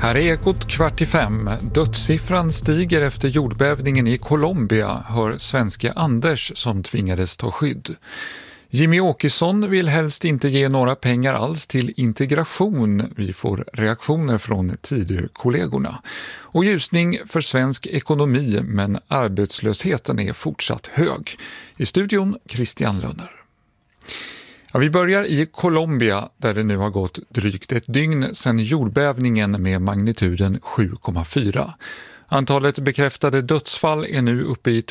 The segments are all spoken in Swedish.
Här är Ekot 4:45. Dödssiffran stiger efter jordbävningen i Colombia, hör svenska Anders som tvingades ta skydd. Jimmy Åkesson vill helst inte ge några pengar alls till integration. Vi får reaktioner från Tidö-kollegorna. Och ljusning för svensk ekonomi, men arbetslösheten är fortsatt hög. I studion Christian Lönner. Ja, vi börjar i Colombia där det nu har gått drygt ett dygn sedan jordbävningen med magnituden 7,4. Antalet bekräftade dödsfall är nu uppe i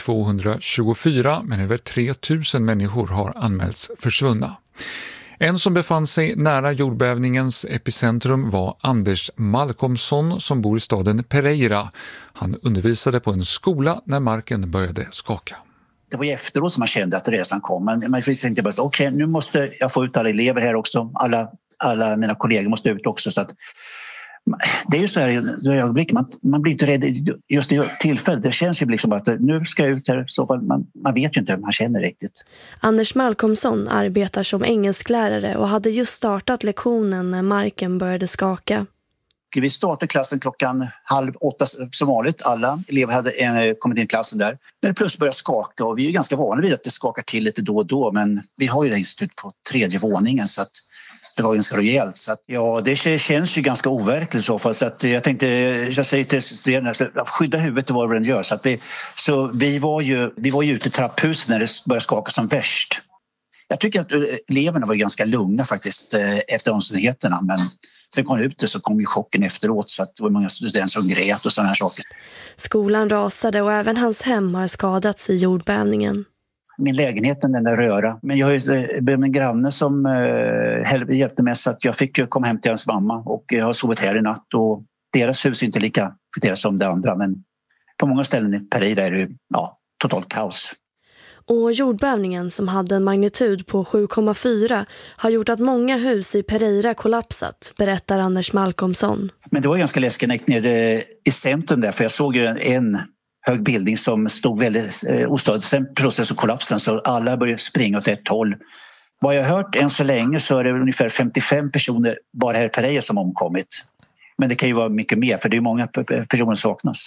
224, men över 3000 människor har anmälts försvunna. En som befann sig nära jordbävningens epicentrum var Anders Malcolmsson som bor i staden Pereira. Han undervisade på en skola när marken började skaka. Det var ju efteråt som man kände att resan kom. Men man visste inte bara okej, nu måste jag få ut alla elever här också. Alla mina kollegor måste ut också. Så att, det är ju så här i ögonblick. Man blir inte rädd just i tillfället. Det känns ju liksom att nu ska jag ut här. Så fall, man vet ju inte hur man känner riktigt. Anders Malcolmsson arbetar som engelsklärare och hade just startat lektionen när marken började skaka. Vi startade klassen 7:30 som vanligt. Alla elever hade kommit in i klassen där. När det plötsligt började skaka, och vi är ju ganska vana vid att det skakar till lite då och då, men vi har ju det institut på 3:e våningen så att det var ganska rejält. Så att, ja, det känns ju ganska overkligt i så fall. Så att jag säger till studerande att skydda huvudet och vad den gör. Vi var ju ute i trapphuset när det började skaka som värst. Jag tycker att eleverna var ganska lugna faktiskt efter omständigheterna, men sen kom det ut så kom ju chocken efteråt, så att det var många studenter som grät och sådana här saker. Skolan rasade och även hans hem har skadats i jordbävningen. Min lägenhet den där röra. Men jag har en granne som hjälpte mig så att jag fick komma hem till hans mamma, och jag har sovit här i natt, och deras hus är inte lika deras som det andra, men på många ställen i Pereira är det totalt kaos. Och jordbävningen som hade en magnitud på 7,4 har gjort att många hus i Pereira kollapsat, berättar Anders Malcolmsson. Men det var ganska läskigt när jag gick ner i centrum där, för jag såg ju en hög bildning som stod väldigt ostadigt. Sen plötsligt så kollapsade den, så alla började springa åt ett håll. Vad jag har hört än så länge så är det ungefär 55 personer bara här i Pereira som omkommit. Men det kan ju vara mycket mer, för det är många personer som saknas.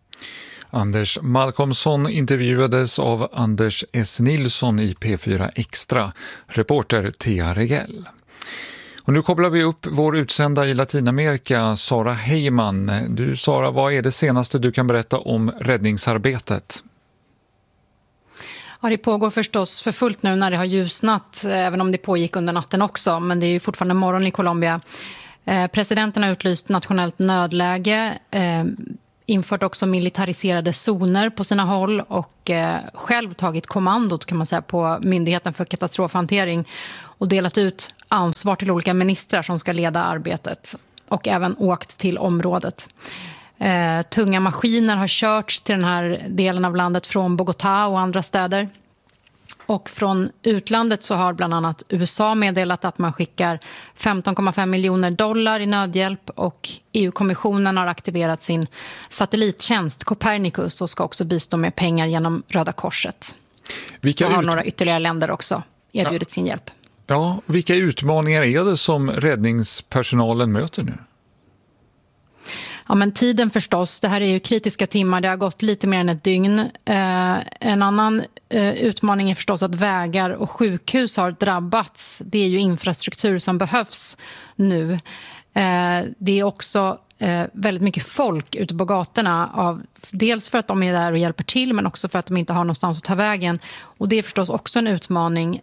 Anders Malcolmsson intervjuades av Anders S. Nilsson i P4 Extra, reporter Thea Regell. Och nu kopplar vi upp vår utsända i Latinamerika, Sara Heyman. Du Sara, vad är det senaste du kan berätta om räddningsarbetet? Ja, det pågår förstås för fullt nu när det har ljusnat, även om det pågick under natten också. Men det är ju fortfarande morgon i Colombia. Presidenten har utlyst nationellt nödläge, infört också militariserade zoner på sina håll och själv tagit kommandot kan man säga på Myndigheten för katastrofhantering och delat ut ansvar till olika ministrar som ska leda arbetet och även åkt till området. Tunga maskiner har körts till den här delen av landet från Bogotá och andra städer. Och från utlandet så har bland annat USA meddelat att man skickar $15,5 miljoner i nödhjälp, och EU-kommissionen har aktiverat sin satellittjänst Copernicus och ska också bistå med pengar genom Röda Korset. Så har några ytterligare länder också erbjudit sin hjälp. Ja, vilka utmaningar är det som räddningspersonalen möter nu? Ja, men tiden förstås. Det här är ju kritiska timmar. Det har gått lite mer än ett dygn. En annan utmaning är förstås att vägar och sjukhus har drabbats. Det är ju infrastruktur som behövs nu. Det är också väldigt mycket folk ute på gatorna. Dels för att de är där och hjälper till, men också för att de inte har någonstans att ta vägen. Och det är förstås också en utmaning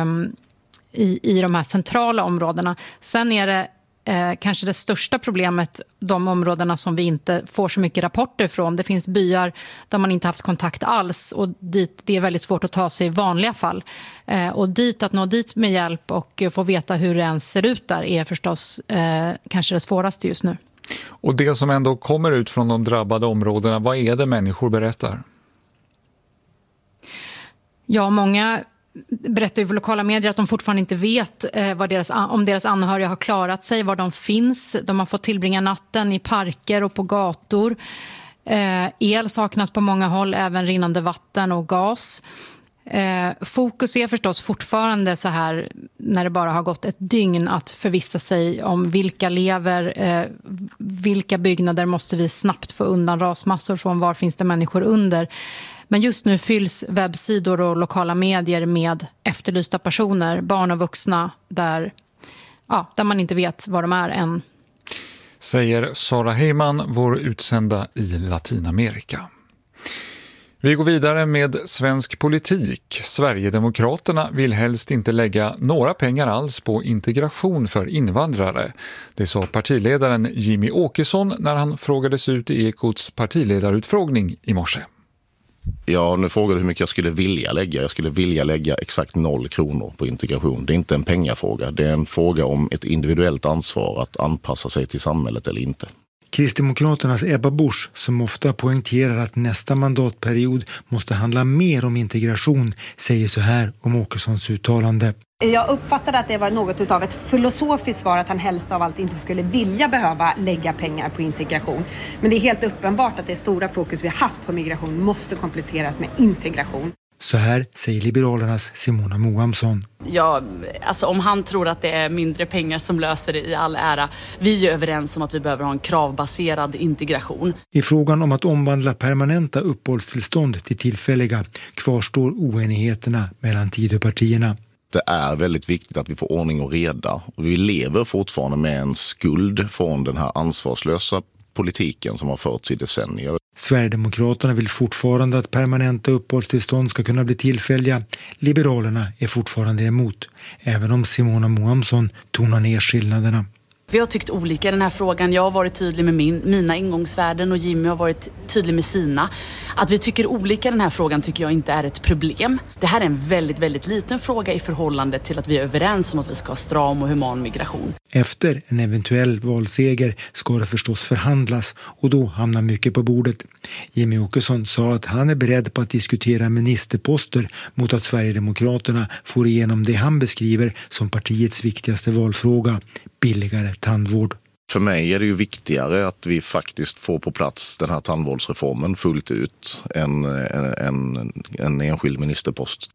i de här centrala områdena. Sen är det kanske det största problemet, de områdena som vi inte får så mycket rapporter från. Det finns byar där man inte haft kontakt alls, och dit det är väldigt svårt att ta sig i vanliga fall. Och att nå dit med hjälp och få veta hur det ens ser ut där är förstås kanske det svåraste just nu. Och det som ändå kommer ut från de drabbade områdena, vad är det människor berättar? Ja, många berättar ju för lokala medier att de fortfarande inte vet om deras anhöriga har klarat sig, var de finns. De har fått tillbringa natten i parker och på gator. El saknas på många håll, även rinnande vatten och gas. Fokus är förstås fortfarande så här när det bara har gått ett dygn att förvissa sig om vilka lever, vilka byggnader måste vi snabbt få undan rasmassor från, var finns det människor under. Men just nu fylls webbsidor och lokala medier med efterlysta personer, barn och vuxna, där man inte vet var de är än. Säger Sara Heyman, vår utsända i Latinamerika. Vi går vidare med svensk politik. Sverigedemokraterna vill helst inte lägga några pengar alls på integration för invandrare. Det sa partiledaren Jimmy Åkesson när han frågades ut i Ekots partiledarutfrågning i morse. Ja, nu frågar du hur mycket jag skulle vilja lägga. Jag skulle vilja lägga exakt 0 kronor på integration. Det är inte en pengafråga. Det är en fråga om ett individuellt ansvar att anpassa sig till samhället eller inte. Kristdemokraternas Ebba Busch, som ofta poängterar att nästa mandatperiod måste handla mer om integration, säger så här om Åkessons uttalande. Jag uppfattade att det var något av ett filosofiskt svar att han helst av allt inte skulle vilja behöva lägga pengar på integration. Men det är helt uppenbart att det stora fokus vi har haft på migration måste kompletteras med integration. Så här säger Liberalernas Simona Moamsson. Ja, alltså om han tror att det är mindre pengar som löser det i all ära. Vi är överens om att vi behöver ha en kravbaserad integration. I frågan om att omvandla permanenta uppehållstillstånd till tillfälliga kvarstår oenigheterna mellan Tidöpartierna. Det är väldigt viktigt att vi får ordning och reda. Och vi lever fortfarande med en skuld från den här ansvarslösa politiken som har förts i decennier. Sverigedemokraterna vill fortfarande att permanenta uppehållstillstånd ska kunna bli tillfälliga. Liberalerna är fortfarande emot, även om Simona Moamsson tonar ner skillnaderna. Vi har tyckt olika i den här frågan. Jag har varit tydlig med mina ingångsvärden och Jimmy har varit tydlig med sina. Att vi tycker olika i den här frågan tycker jag inte är ett problem. Det här är en väldigt, väldigt liten fråga i förhållande till att vi är överens om att vi ska ha stram och human migration. Efter en eventuell valseger ska det förstås förhandlas och då hamnar mycket på bordet. Jimmy Åkesson sa att han är beredd på att diskutera ministerposter mot att Sverigedemokraterna får igenom det han beskriver som partiets viktigaste valfråga, billigare tandvård. För mig är det ju viktigare att vi faktiskt får på plats den här tandvårdsreformen fullt ut än en enskild ministerpost.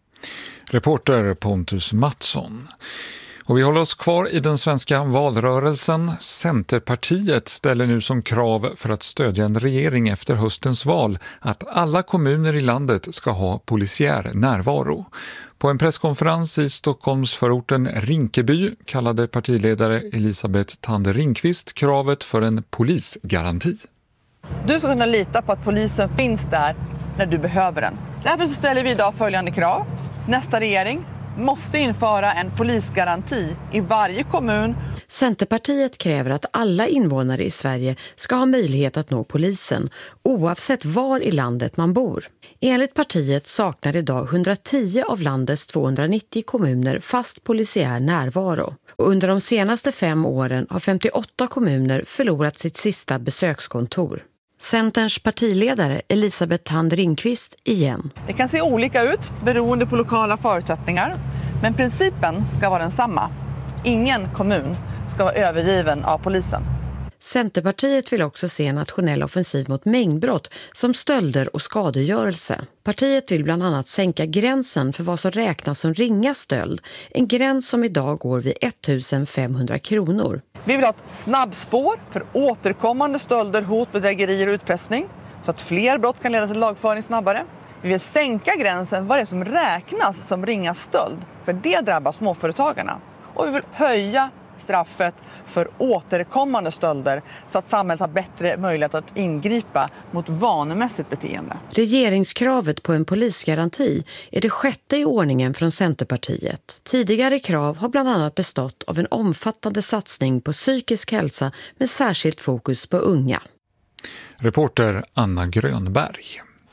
Reporter Pontus Mattsson. Och vi håller oss kvar i den svenska valrörelsen. Centerpartiet ställer nu som krav för att stödja en regering efter höstens val att alla kommuner i landet ska ha polisiär närvaro. På en presskonferens i Stockholmsförorten Rinkeby kallade partiledare Elisabeth Thande Ringqvist kravet för en polisgaranti. Du ska kunna lita på att polisen finns där när du behöver den. Därför så ställer vi idag följande krav. Nästa regering måste införa en polisgaranti i varje kommun. Centerpartiet kräver att alla invånare i Sverige ska ha möjlighet att nå polisen, oavsett var i landet man bor. Enligt partiet saknar idag 110 av landets 290 kommuner fast polisiär närvaro. Och under de senaste 5 åren har 58 kommuner förlorat sitt sista besökskontor. Centerns partiledare Elisabeth Thande Ringqvist igen. Det kan se olika ut beroende på lokala förutsättningar, men principen ska vara densamma. Ingen kommun ska vara övergiven av polisen. Centerpartiet vill också se en nationell offensiv mot mängdbrott som stölder och skadegörelse. Partiet vill bland annat sänka gränsen för vad som räknas som ringa stöld, en gräns som idag går vid 1 500 kronor. Vi vill ha ett snabbspår för återkommande stölder, hot, bedrägerier och utpressning så att fler brott kan leda till lagföring snabbare. Vi vill sänka gränsen vad det är som räknas som ringa stöld, för det drabbar småföretagarna. Och vi vill höja straffet för återkommande stölder så att samhället har bättre möjlighet att ingripa mot vanemässigt beteende. Regeringskravet på en polisgaranti är det 6:e i ordningen från Centerpartiet. Tidigare krav har bland annat bestått av en omfattande satsning på psykisk hälsa med särskilt fokus på unga. Reporter Anna Grönberg.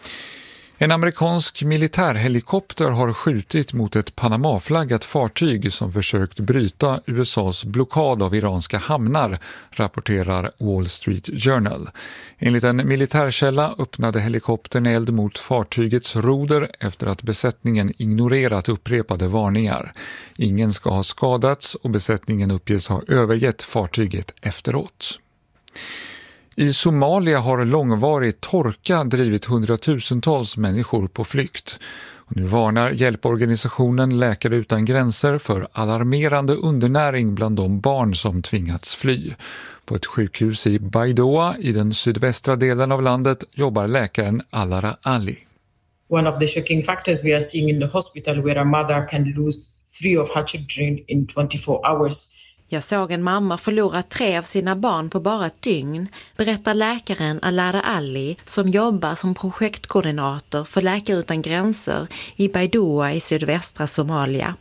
En amerikansk militärhelikopter har skjutit mot ett Panama-flaggat fartyg som försökt bryta USAs blockad av iranska hamnar, rapporterar Wall Street Journal. Enligt en militärkälla öppnade helikoptern eld mot fartygets roder efter att besättningen ignorerat upprepade varningar. Ingen ska ha skadats och besättningen uppges ha övergett fartyget efteråt. I Somalia har långvarig torka drivit hundratusentals människor på flykt. Och nu varnar hjälporganisationen Läkare utan gränser för alarmerande undernäring bland de barn som tvingats fly. På ett sjukhus i Baidoa i den sydvästra delen av landet jobbar läkaren Alara Ali. One of the shocking factors we are seeing in the hospital where a mother can lose 3 of her children in 24 hours. Jag såg en mamma förlora 3 av sina barn på bara ett dygn, berättar läkaren Alara Ali som jobbar som projektkoordinator för Läkare utan gränser i Baidoa i sydvästra Somalia.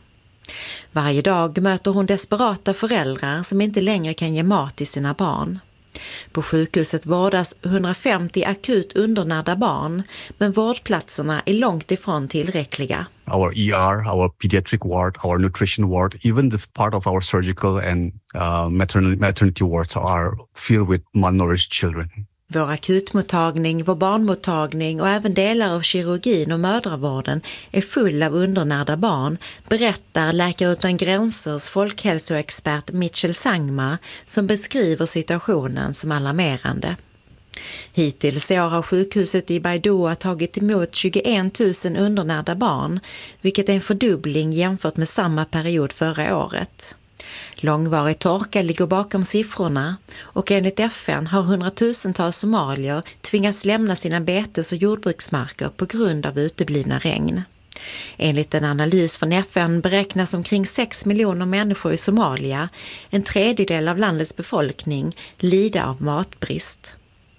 Varje dag möter hon desperata föräldrar som inte längre kan ge mat till sina barn. På sjukhuset vårdas 150 akut undernärda barn, men vårdplatserna är långt ifrån tillräckliga. Our ER, our pediatric ward, our nutrition ward, even the part of our surgical and maternity wards are filled with malnourished children. Vår akutmottagning, vår barnmottagning och även delar av kirurgin och mödravården är full av undernärda barn, berättar Läkare utan gränsers folkhälsoexpert Mitchell Sangma som beskriver situationen som alarmerande. Hittills i år har sjukhuset i Baidoa tagit emot 21 000 undernärda barn, vilket är en fördubbling jämfört med samma period förra året. Långvarig torka ligger bakom siffrorna och enligt FN har hundratusentals somalier tvingats lämna sina betes- och jordbruksmarker på grund av uteblivna regn. Enligt en analys från FN beräknas omkring 6 miljoner människor i Somalia, en tredjedel av landets befolkning, lida av matbrist.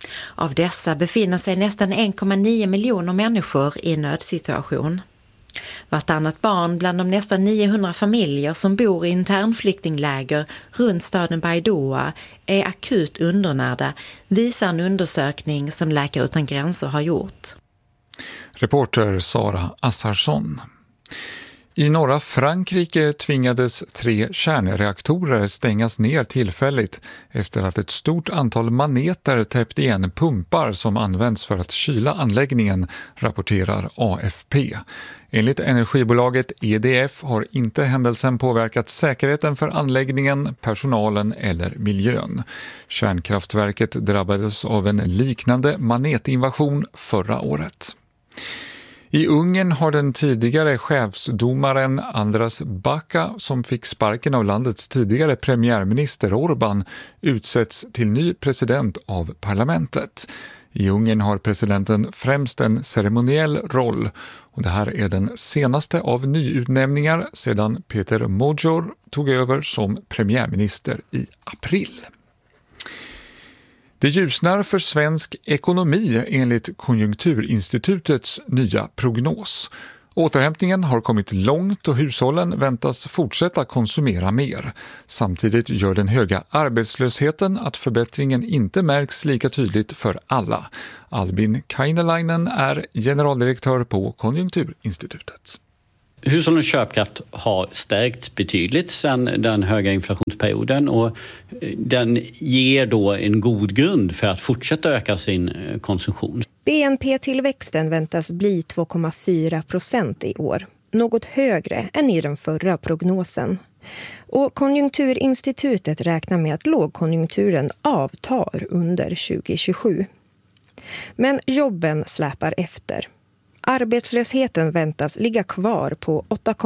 Av dessa befinner sig nästan 1,9 miljoner människor i nödsituation. Vartannat barn bland de nästan 900 familjer som bor i internflyktingläger runt staden Baidoa är akut undernärda, visar en undersökning som Läkare utan gränser har gjort. Reporter Sara Assarsson. I norra Frankrike tvingades 3 kärnreaktorer stängas ner tillfälligt efter att ett stort antal maneter täppt igen pumpar som används för att kyla anläggningen, rapporterar AFP. Enligt energibolaget EDF har inte händelsen påverkat säkerheten för anläggningen, personalen eller miljön. Kärnkraftverket drabbades av en liknande manetinvasion förra året. I Ungern har den tidigare chefsdomaren Andras Baka, som fick sparken av landets tidigare premiärminister Orbán, utsetts till ny president av parlamentet. I Ungern har presidenten främst en ceremoniell roll och det här är den senaste av nyutnämningar sedan Peter Magyar tog över som premiärminister i april. Det ljusnar för svensk ekonomi enligt Konjunkturinstitutets nya prognos. Återhämtningen har kommit långt och hushållen väntas fortsätta konsumera mer. Samtidigt gör den höga arbetslösheten att förbättringen inte märks lika tydligt för alla. Albin Kainalainen är generaldirektör på Konjunkturinstitutet. Hushållens köpkraft har stärkts betydligt sedan den höga inflationsperioden och den ger då en god grund för att fortsätta öka sin konsumtion. BNP-tillväxten väntas bli 2,4% i år, något högre än i den förra prognosen. Och Konjunkturinstitutet räknar med att lågkonjunkturen avtar under 2027. Men jobben släpar efter. Arbetslösheten väntas ligga kvar på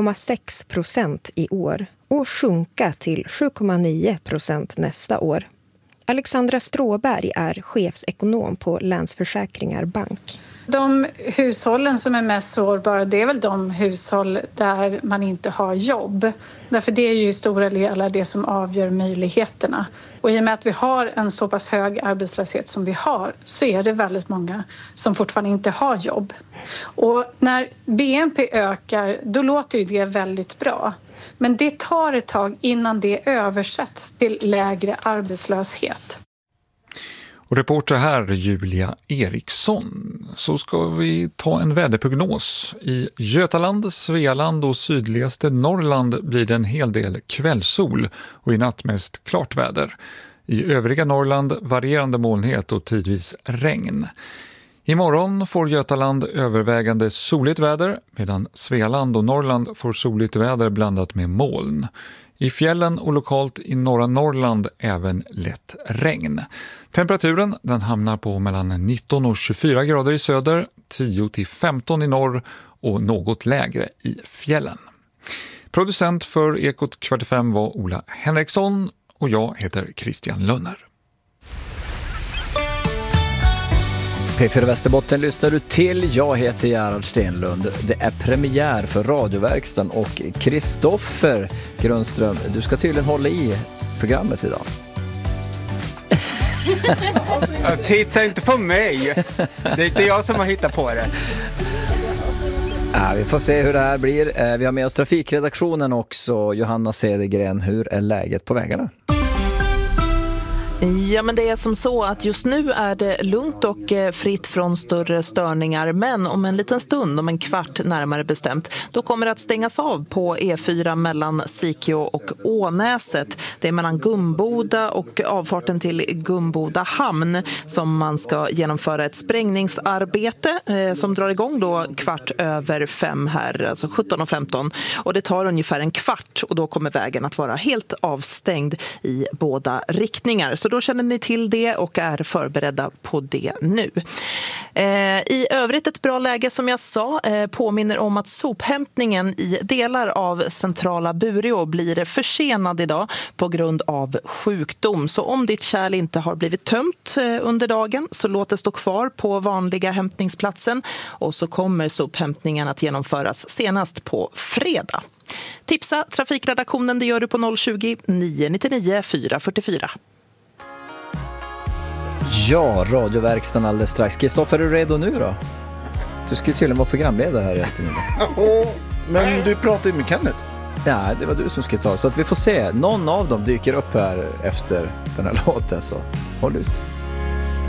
8,6% i år och sjunka till 7,9% nästa år. Alexandra Stråberg är chefsekonom på Länsförsäkringar Bank. De hushållen som är mest sårbara, det är väl de hushåll där man inte har jobb. Därför det är ju i stora delar det som avgör möjligheterna. Och i och med att vi har en så pass hög arbetslöshet som vi har så är det väldigt många som fortfarande inte har jobb. Och när BNP ökar, då låter ju det väldigt bra. Men det tar ett tag innan det översätts till lägre arbetslöshet. Och reporter här Julia Eriksson. Så ska vi ta en väderprognos. I Götaland, Svealand och sydligaste Norrland blir det en hel del kvällssol och i natt mest klart väder. I övriga Norrland varierande molnighet och tidvis regn. Imorgon får Götaland övervägande soligt väder medan Svealand och Norrland får soligt väder blandat med moln. I fjällen och lokalt i norra Norrland även lätt regn. Temperaturen den hamnar på mellan 19 och 24 grader i söder, 10 till 15 i norr och något lägre i fjällen. Producent för Ekot 4:45 var Ola Henriksson och jag heter Christian Lönner. P4 Västerbotten lyssnar du till. Jag heter Gerhard Stenlund. Det är premiär för radioverkstan och Kristoffer Grundström, du ska tydligen hålla i programmet idag. Titta inte på mig. Det är inte jag som har hittat på det. Vi får se hur det här blir. Vi har med oss trafikredaktionen också. Johanna Cedergren, hur är läget på vägarna? Ja, men det är som så att just nu är det lugnt och fritt från större störningar, men om en liten stund, om en kvart närmare bestämt, då kommer det att stängas av på E4 mellan Sikio och Ånäset. Det är mellan Gumboda och avfarten till Gumboda hamn som man ska genomföra ett sprängningsarbete som drar igång då 5:15 här, alltså 17:15, och det tar ungefär en kvart och då kommer vägen att vara helt avstängd i båda riktningar. Så då känner ni till det och är förberedda på det nu. I övrigt ett bra läge som jag sa, påminner om att sophämtningen i delar av centrala Bureå blir försenad idag på grund av sjukdom. Så om ditt kärl inte har blivit tömt under dagen så låt det stå kvar på vanliga hämtningsplatsen och så kommer sophämtningen att genomföras senast på fredag. Tipsa trafikredaktionen, det gör du på 020-999 444. Ja, radioverkstan alldeles strax. Kristoffer, är du redo nu då? Du ska ju tydligen vara programledare här i eftermiddag. Men du pratar ju med Kenneth. Ja, det var du som skulle ta. Så att vi får se. Någon av dem dyker upp här efter den här låten, så håll ut.